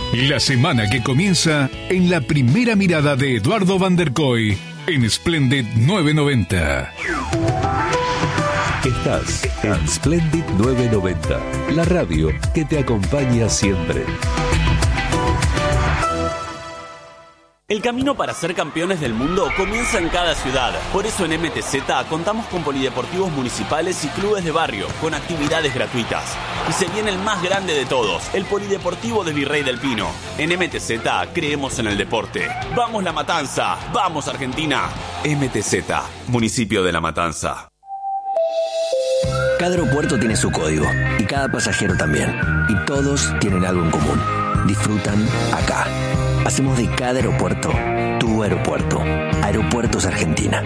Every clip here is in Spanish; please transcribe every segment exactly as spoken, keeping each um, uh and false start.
La semana que comienza en la primera mirada de Eduardo Van der Kooi en Splendid novecientos noventa. Estás en Splendid novecientos noventa, la radio que te acompaña siempre. El camino para ser campeones del mundo comienza en cada ciudad. Por eso en M T Z contamos con polideportivos municipales y clubes de barrio, con actividades gratuitas. Y se viene el más grande de todos, el Polideportivo de Virrey del Pino. En M T Z creemos en el deporte. ¡Vamos La Matanza! ¡Vamos Argentina! M T Z, municipio de La Matanza. Cada aeropuerto tiene su código y cada pasajero también. Y todos tienen algo en común. Disfrutan acá. Hacemos de cada aeropuerto tu aeropuerto. Aeropuertos Argentina.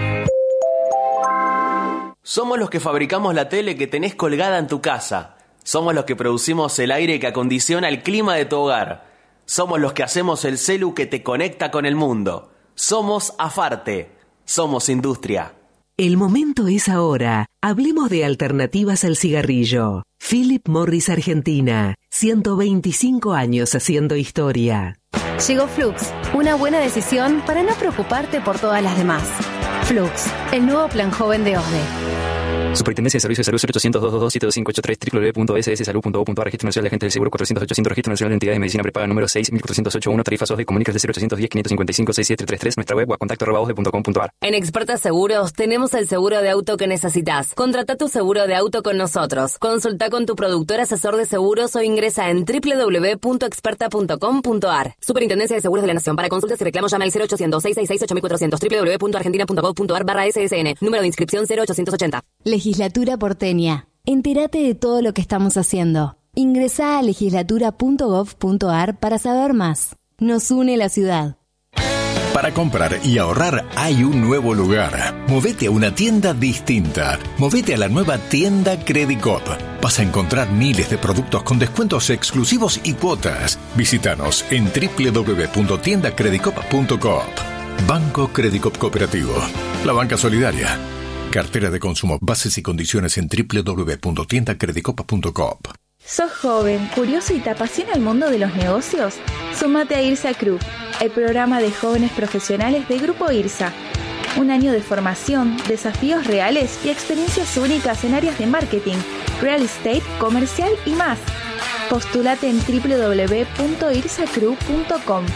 Somos los que fabricamos la tele que tenés colgada en tu casa. Somos los que producimos el aire que acondiciona el clima de tu hogar. Somos los que hacemos el celu que te conecta con el mundo. Somos Afarte. Somos industria. El momento es ahora. Hablemos de alternativas al cigarrillo. Philip Morris Argentina. ciento veinticinco años haciendo historia. Llegó Flux, una buena decisión para no preocuparte por todas las demás. Flux, el nuevo plan joven de O S D E. Superintendencia de Servicios de Salud cero ochocientos, doscientos veintidós, siete dos cinco ocho tres, doble u doble u doble u punto ese ese salud punto gov punto a r, Registro Nacional de Agentes del Seguro cuatrocientos ochocientos, Registro Nacional de Entidades de Medicina Prepaga número seis mil cuatrocientos ochenta y uno, tarifas O S D E, comunicas de cero ochocientos diez, quinientos cincuenta y cinco, sesenta y siete treinta y tres, nuestra web o a contacto arroba o s d e punto com punto a r. En Expertas Seguros tenemos el seguro de auto que necesitas. Contrata tu seguro de auto con nosotros. Consulta con tu productor asesor de seguros o ingresa en doble u doble u doble u punto experta punto com punto a r. Superintendencia de Seguros de la Nación. Para consultas y reclamos llama al cero ochocientos, seiscientos sesenta y seis, ocho mil cuatrocientos, doble u doble u doble u punto argentina punto gov punto a r barra S S N. Número de inscripción cero ochocientos ochenta. Legislatura porteña. Entérate de todo lo que estamos haciendo. Ingresá a legislatura punto gov punto a r para saber más. Nos une la ciudad. Para comprar y ahorrar hay un nuevo lugar. Movete a una tienda distinta. Movete a la nueva tienda Credicop. Vas a encontrar miles de productos con descuentos exclusivos y cuotas. Visítanos en doble u doble u doble u punto tienda credicop punto coop. Banco Credicop Cooperativo. La banca solidaria. Cartera de consumo. Bases y condiciones en doble u doble u doble u punto tienda credicop punto coop. ¿Sos joven, curioso y te apasiona el mundo de los negocios? Súmate a IRSA Crew, el programa de jóvenes profesionales de Grupo IRSA. Un año de formación, desafíos reales y experiencias únicas en áreas de marketing, real estate, comercial y más. Postúlate en doble u doble u doble u punto irsa crew punto com.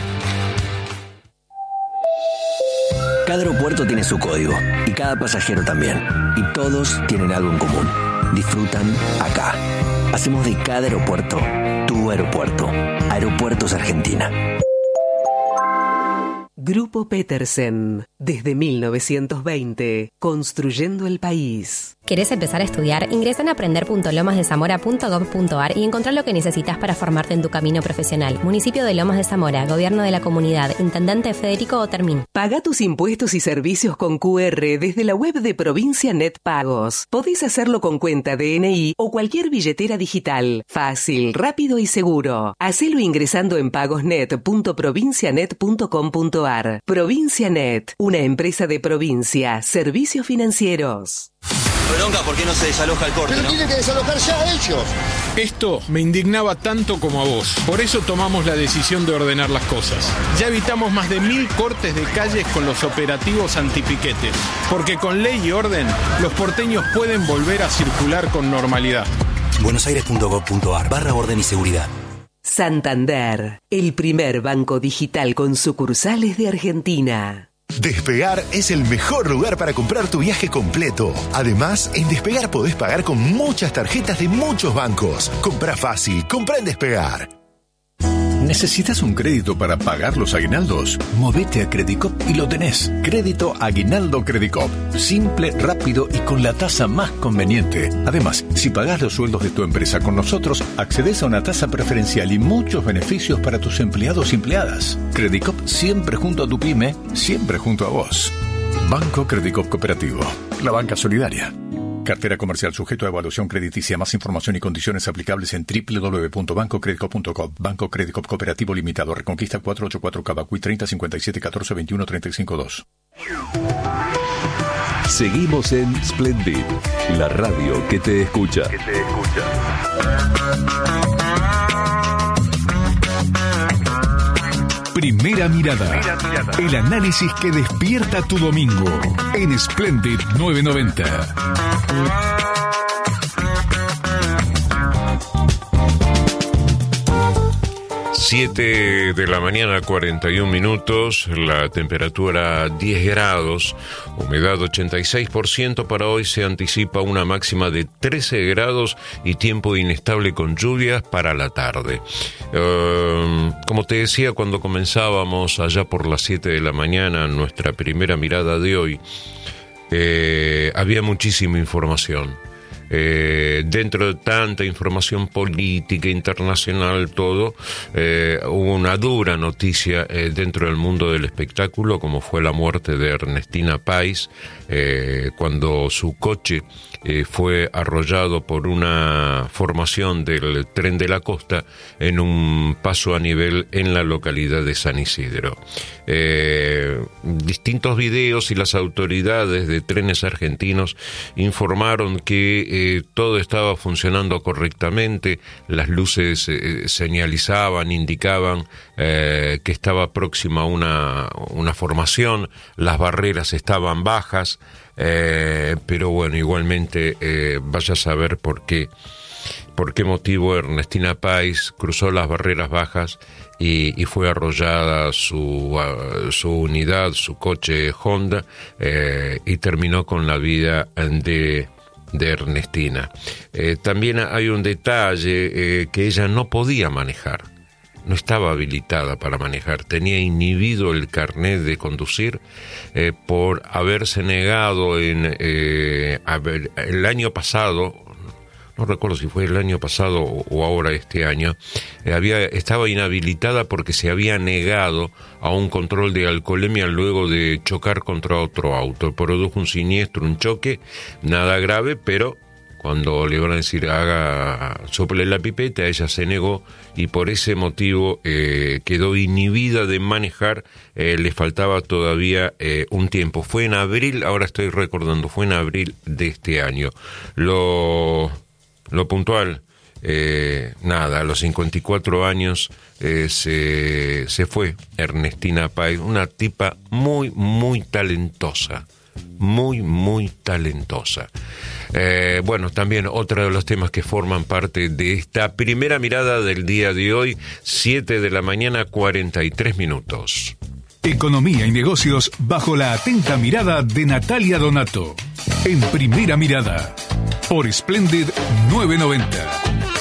Cada aeropuerto tiene su código y cada pasajero también. Y todos tienen algo en común. Disfrutan acá. Hacemos de cada aeropuerto tu aeropuerto. Aeropuertos Argentina. Grupo Petersen, desde mil novecientos veinte, construyendo el país. ¿Querés empezar a estudiar? Ingresa en aprender punto lomas de zamora punto gov punto a r y encontrar lo que necesitas para formarte en tu camino profesional. Municipio de Lomas de Zamora, Gobierno de la Comunidad, Intendente Federico Otermín. Paga tus impuestos y servicios con Q R desde la web de Provincia Net Pagos. Podés hacerlo con cuenta D N I o cualquier billetera digital. Fácil, rápido y seguro. Hacelo ingresando en pagosnet punto provincianet punto com punto a r. Provincia Net, una empresa de provincia, servicios financieros. Bronca, ¿por qué no se desaloja el corte? Pero ¿no? tiene que desalojar ya ellos. Esto me indignaba tanto como a vos. Por eso tomamos la decisión de ordenar las cosas. Ya evitamos más de mil cortes de calles con los operativos antipiquetes. Porque con ley y orden, los porteños pueden volver a circular con normalidad. buenosaires punto gov punto a r barra orden y seguridad. Santander, el primer banco digital con sucursales de Argentina. Despegar es el mejor lugar para comprar tu viaje completo. Además, en Despegar podés pagar con muchas tarjetas de muchos bancos. Comprá fácil, comprá en Despegar. ¿Necesitas un crédito para pagar los aguinaldos? Movete a Credicop y lo tenés. Crédito Aguinaldo Credicop. Simple, rápido y con la tasa más conveniente. Además, si pagás los sueldos de tu empresa con nosotros, accedes a una tasa preferencial y muchos beneficios para tus empleados y empleadas. Credicop siempre junto a tu pyme, siempre junto a vos. Banco Credicop Cooperativo. La banca solidaria. Cartera comercial sujeto a evaluación crediticia. Más información y condiciones aplicables en doble u doble u doble u punto banco credicop punto com. Banco Credicop Cooperativo Limitado. Reconquista cuatrocientos ochenta y cuatro Cavacuy treinta cincuenta y siete catorce veintiuno treinta y cinco dos. Seguimos en Splendid, la radio que te escucha. Que te escucha. Primera Mirada. El análisis que despierta tu domingo en Splendid novecientos noventa. siete de la mañana, cuarenta y un minutos, la temperatura diez grados, humedad ochenta y seis por ciento. Para hoy se anticipa una máxima de trece grados y tiempo inestable con lluvias para la tarde. Uh, como te decía cuando comenzábamos allá por las siete de la mañana, nuestra primera mirada de hoy, eh, había muchísima información. Eh, dentro de tanta información política, internacional, todo, eh, hubo una dura noticia eh, dentro del mundo del espectáculo, como fue la muerte de Ernestina Pais, eh, cuando su coche eh, fue arrollado por una formación del Tren de la Costa en un paso a nivel en la localidad de San Isidro. Eh, distintos videos y las autoridades de Trenes Argentinos informaron que eh, Eh, todo estaba funcionando correctamente, las luces eh, señalizaban, indicaban eh, que estaba próxima una, una formación, las barreras estaban bajas, eh, pero bueno, igualmente eh, vaya a saber por qué, por qué motivo Ernestina Pais cruzó las barreras bajas y, y fue arrollada su, uh, su unidad, su coche Honda, eh, y terminó con la vida de... de Ernestina. Eh, también hay un detalle, eh, que ella no podía manejar, no estaba habilitada para manejar, tenía inhibido el carnet de conducir eh, por haberse negado en eh, haber, el año pasado, no recuerdo si fue el año pasado o ahora este año, eh, había, estaba inhabilitada porque se había negado a un control de alcoholemia luego de chocar contra otro auto. Produjo un siniestro, un choque, nada grave, pero cuando le van a decir haga, sople la pipeta, ella se negó y por ese motivo eh, quedó inhibida de manejar, eh, le faltaba todavía eh, un tiempo. Fue en abril, ahora estoy recordando, fue en abril de este año. Lo... Lo puntual, eh, nada, a los cincuenta y cuatro años eh, se, se fue Ernestina Pais, una tipa muy, muy talentosa, muy, muy talentosa. Eh, bueno, también otro de los temas que forman parte de esta primera mirada del día de hoy, siete de la mañana, cuarenta y tres minutos. Economía y negocios bajo la atenta mirada de Natalia Donato. En Primera Mirada, por Splendid novecientos noventa.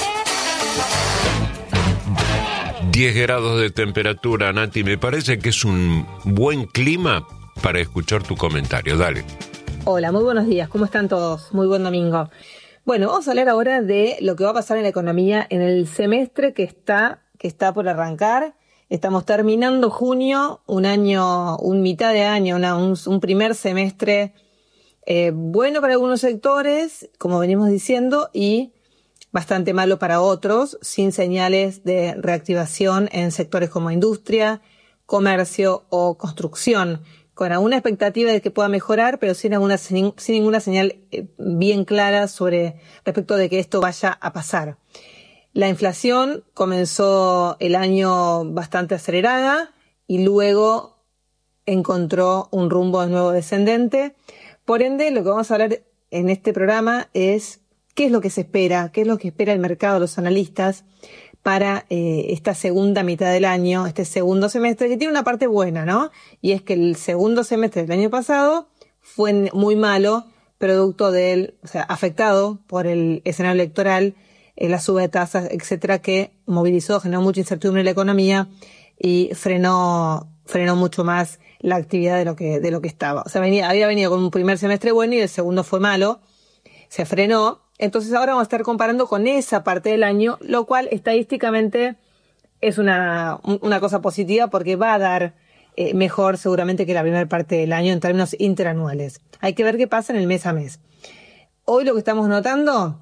diez grados de temperatura, Nati, me parece que es un buen clima para escuchar tu comentario. Dale. Hola, muy buenos días, ¿cómo están todos? Muy buen domingo. Bueno, vamos a hablar ahora de lo que va a pasar en la economía en el semestre que está, que está por arrancar. Estamos terminando junio, un año, un mitad de año, una, un, un primer semestre eh, bueno para algunos sectores, como venimos diciendo, y bastante malo para otros, sin señales de reactivación en sectores como industria, comercio o construcción, con alguna expectativa de que pueda mejorar, pero sin, alguna, sin, sin ninguna señal eh, bien clara sobre respecto de que esto vaya a pasar. La inflación comenzó el año bastante acelerada y luego encontró un rumbo de nuevo descendente. Por ende, lo que vamos a hablar en este programa es qué es lo que se espera, qué es lo que espera el mercado, los analistas, para eh, esta segunda mitad del año, este segundo semestre, que tiene una parte buena, ¿no? Y es que el segundo semestre del año pasado fue muy malo, producto del, o sea, afectado por el escenario electoral, la suba de tasas, etcétera, que movilizó, generó mucha incertidumbre en la economía y frenó, frenó mucho más la actividad de lo que, de lo que estaba. O sea, venía, había venido con un primer semestre bueno y el segundo fue malo, se frenó. Entonces ahora vamos a estar comparando con esa parte del año, lo cual estadísticamente es una, una cosa positiva porque va a dar eh, mejor seguramente que la primera parte del año en términos interanuales. Hay que ver qué pasa en el mes a mes. Hoy lo que estamos notando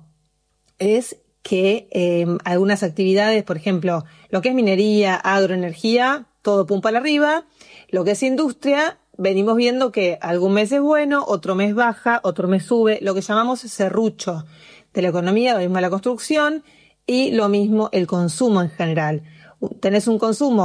es que eh, algunas actividades, por ejemplo, lo que es minería, agroenergía, todo pum para arriba. Lo que es industria, venimos viendo que algún mes es bueno, otro mes baja, otro mes sube, lo que llamamos serrucho de la economía, lo mismo la construcción y lo mismo el consumo en general. Tenés un consumo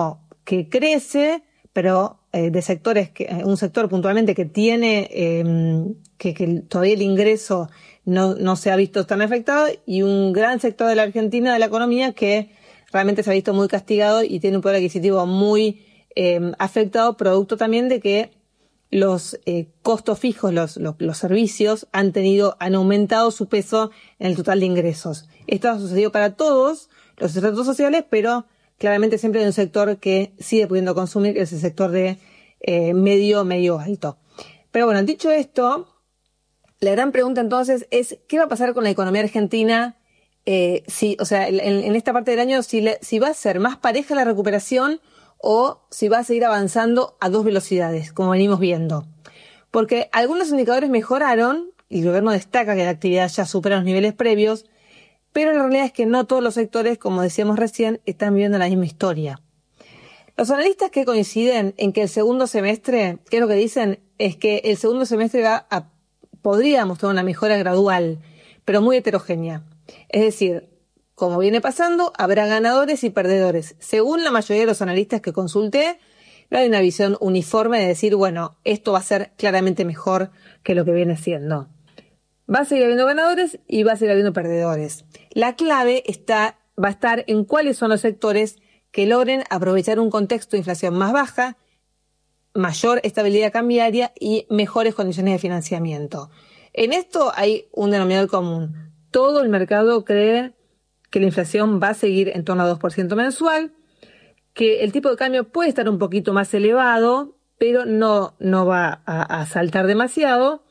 que crece, pero eh, de sectores, que, un sector puntualmente que tiene, eh, que, que todavía el ingreso no, no se ha visto tan afectado, y un gran sector de la Argentina, de la economía, que realmente se ha visto muy castigado y tiene un poder adquisitivo muy eh, afectado, producto también de que los eh, costos fijos, los, los, los servicios, han tenido, han aumentado su peso en el total de ingresos. Esto ha sucedido para todos los estratos sociales, pero claramente siempre hay un sector que sigue pudiendo consumir, que es el sector de eh, medio, medio alto. Pero bueno, dicho esto, la gran pregunta entonces es, ¿qué va a pasar con la economía argentina? Eh, si, o sea, en, en esta parte del año, si, le, si va a ser más pareja la recuperación o si va a seguir avanzando a dos velocidades, como venimos viendo. Porque algunos indicadores mejoraron, y el gobierno destaca que la actividad ya supera los niveles previos, pero la realidad es que no todos los sectores, como decíamos recién, están viviendo la misma historia. Los analistas que coinciden en que el segundo semestre, ¿qué es lo que dicen? Es que el segundo semestre va a, podría mostrar una mejora gradual, pero muy heterogénea. Es decir, como viene pasando, habrá ganadores y perdedores. Según la mayoría de los analistas que consulté, no hay una visión uniforme de decir, bueno, esto va a ser claramente mejor que lo que viene siendo. Va a seguir habiendo ganadores y va a seguir habiendo perdedores. La clave está, va a estar en cuáles son los sectores que logren aprovechar un contexto de inflación más baja, mayor estabilidad cambiaria y mejores condiciones de financiamiento. En esto hay un denominador común. Todo el mercado cree que la inflación va a seguir en torno a dos por ciento mensual, que el tipo de cambio puede estar un poquito más elevado, pero no, no va a, a saltar demasiado,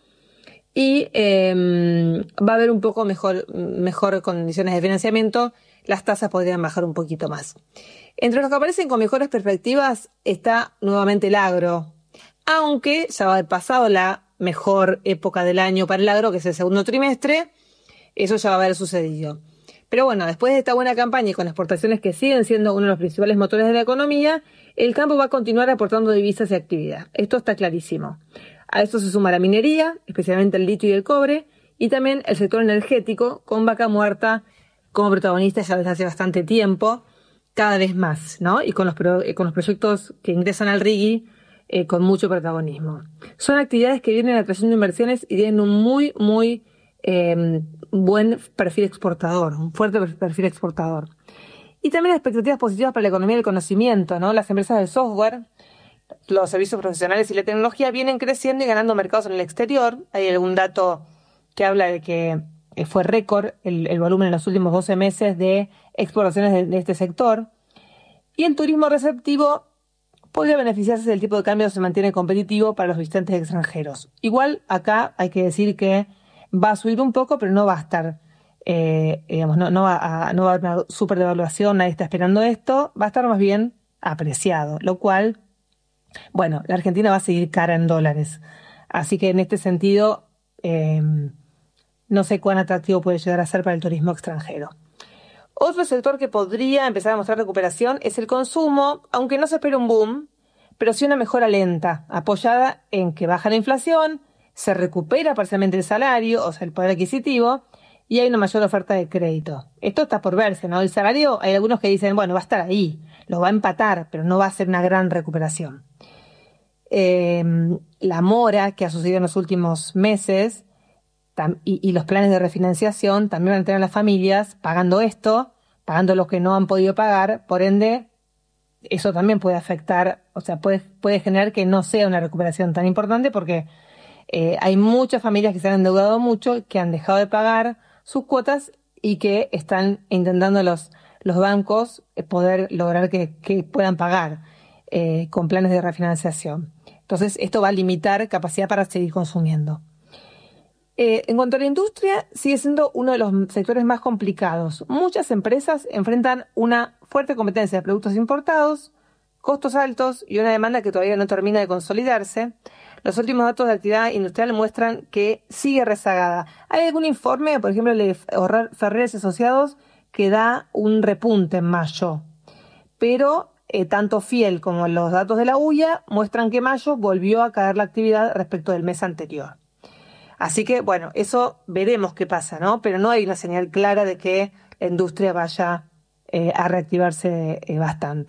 y eh, va a haber un poco mejor, mejor condiciones de financiamiento, las tasas podrían bajar un poquito más. Entre los que aparecen con mejores perspectivas está nuevamente el agro, aunque ya va a haber pasado la mejor época del año para el agro, que es el segundo trimestre, eso ya va a haber sucedido. Pero bueno, después de esta buena campaña y con exportaciones que siguen siendo uno de los principales motores de la economía, el campo va a continuar aportando divisas y actividad. Esto está clarísimo. A esto se suma la minería, especialmente el litio y el cobre, y también el sector energético, con Vaca Muerta como protagonista ya desde hace bastante tiempo, cada vez más, ¿no? Y con los, pro, con los proyectos que ingresan al R I G I eh, con mucho protagonismo. Son actividades que vienen atrayendo inversiones y tienen un muy, muy eh, buen perfil exportador, un fuerte perfil exportador. Y también expectativas positivas para la economía del conocimiento, ¿no? Las empresas del software, los servicios profesionales y la tecnología vienen creciendo y ganando mercados en el exterior. Hay algún dato que habla de que fue récord el, el volumen en los últimos doce meses de exportaciones de, de este sector. Y el turismo receptivo podría beneficiarse si el tipo de cambio se mantiene competitivo para los visitantes extranjeros. Igual acá hay que decir que va a subir un poco, pero no va a estar, eh, digamos, no, no, va a, no va a haber una super devaluación, nadie está esperando esto, va a estar más bien apreciado, lo cual, bueno, la Argentina va a seguir cara en dólares. Así que en este sentido, eh, no sé cuán atractivo puede llegar a ser para el turismo extranjero. Otro sector que podría empezar a mostrar recuperación es el consumo, aunque no se espera un boom, pero sí una mejora lenta, apoyada en que baja la inflación, se recupera parcialmente el salario, o sea, el poder adquisitivo, y hay una mayor oferta de crédito. Esto está por verse, ¿no? El salario, hay algunos que dicen, bueno, va a estar ahí, lo va a empatar, pero no va a ser una gran recuperación. Eh, la mora que ha sucedido en los últimos meses tam, y, y los planes de refinanciación también van a tener a las familias pagando esto, pagando los que no han podido pagar, por ende, eso también puede afectar, o sea, puede, puede generar que no sea una recuperación tan importante porque eh, hay muchas familias que se han endeudado mucho, que han dejado de pagar sus cuotas y que están intentando los, los bancos poder lograr que, que puedan pagar eh, con planes de refinanciación. Entonces, esto va a limitar capacidad para seguir consumiendo. Eh, en cuanto a la industria, sigue siendo uno de los sectores más complicados. Muchas empresas enfrentan una fuerte competencia de productos importados, costos altos y una demanda que todavía no termina de consolidarse. Los últimos datos de actividad industrial muestran que sigue rezagada. Hay algún informe, por ejemplo, el de Ferreres Asociados, que da un repunte en mayo. Pero eh, tanto Fiel como los datos de la U I A muestran que mayo volvió a caer la actividad respecto del mes anterior. Así que, bueno, eso veremos qué pasa, ¿no? Pero no hay una señal clara de que la industria vaya eh, a reactivarse eh, bastante.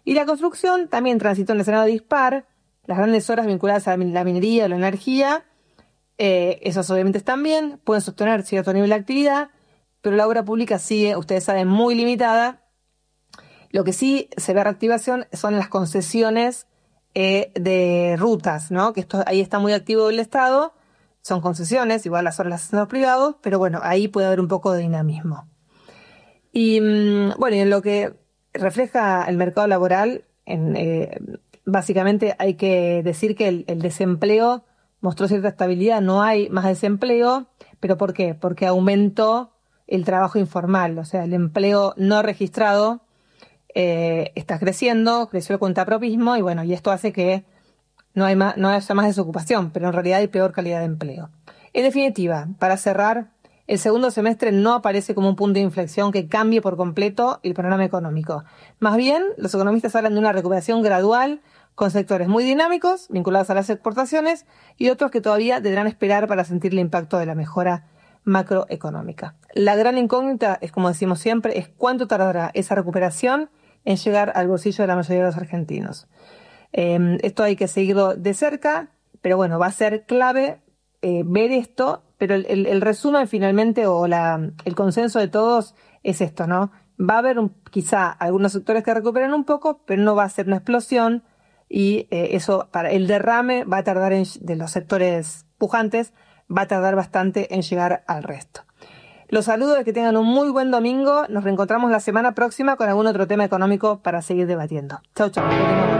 Y la construcción también transitó un escenario dispar. Las grandes obras vinculadas a la minería, a la energía, eh, esas obviamente están bien, pueden sostener cierto nivel de actividad, pero la obra pública sigue, ustedes saben, muy limitada. Lo que sí se ve reactivación son las concesiones eh, de rutas, ¿no? Que esto ahí está muy activo el Estado, son concesiones, igual las obras las hacen los privados, pero bueno, ahí puede haber un poco de dinamismo. Y bueno, y en lo que refleja el mercado laboral, en, eh, básicamente hay que decir que el, el desempleo mostró cierta estabilidad, no hay más desempleo, pero ¿por qué? Porque aumentó el trabajo informal, o sea, el empleo no registrado eh, está creciendo, creció el cuentapropismo y bueno, y esto hace que no, hay más, no haya más desocupación, pero en realidad hay peor calidad de empleo. En definitiva, para cerrar, el segundo semestre no aparece como un punto de inflexión que cambie por completo el panorama económico. Más bien, los economistas hablan de una recuperación gradual con sectores muy dinámicos, vinculados a las exportaciones, y otros que todavía deberán esperar para sentir el impacto de la mejora macroeconómica. La gran incógnita es, como decimos siempre, es cuánto tardará esa recuperación en llegar al bolsillo de la mayoría de los argentinos. Eh, esto hay que seguirlo de cerca, pero bueno, va a ser clave eh, ver esto, pero el, el, el resumen finalmente o la, el consenso de todos es esto, ¿no? Va a haber un, quizá algunos sectores que recuperen un poco, pero no va a ser una explosión y eh, eso, para el derrame va a tardar en, de los sectores pujantes, va a tardar bastante en llegar al resto. Los saludo de que tengan un muy buen domingo. Nos reencontramos la semana próxima con algún otro tema económico para seguir debatiendo. Chau, chau.